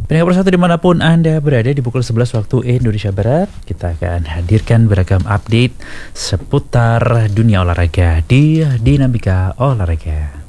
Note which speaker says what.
Speaker 1: Pendengar persatu dimanapun Anda berada, di pukul 11 waktu Indonesia Barat, kita akan hadirkan beragam update seputar dunia olahraga di Dinamika Olahraga.